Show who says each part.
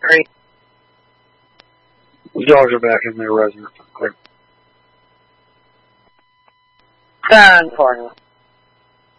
Speaker 1: Great.
Speaker 2: The dogs are back in their residence. Clear.
Speaker 1: 10-4.